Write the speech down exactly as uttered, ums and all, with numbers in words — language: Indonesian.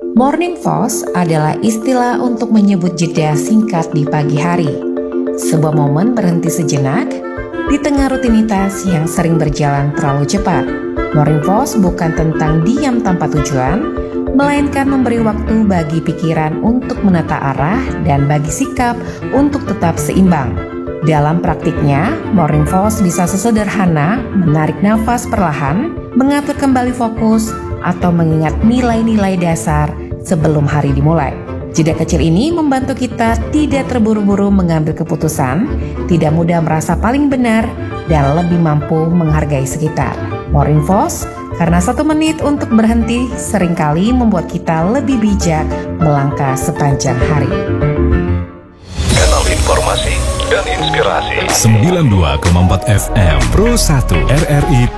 Morning pause adalah istilah untuk menyebut jeda singkat di pagi hari. Sebuah momen berhenti sejenak di tengah rutinitas yang sering berjalan terlalu cepat. Morning pause bukan tentang diam tanpa tujuan, melainkan memberi waktu bagi pikiran untuk menata arah dan bagi sikap untuk tetap seimbang. Dalam praktiknya, morning pause bisa sesederhana menarik nafas perlahan, mengatur kembali fokus, atau mengingat nilai-nilai dasar sebelum hari dimulai. Jeda kecil ini membantu kita tidak terburu-buru mengambil keputusan, tidak mudah merasa paling benar, dan lebih mampu menghargai sekitar. Morning pause, karena satu menit untuk berhenti seringkali membuat kita lebih bijak melangkah sepanjang hari. Kanal informasi dan inspirasi sembilan puluh dua koma empat F M Pro satu R R I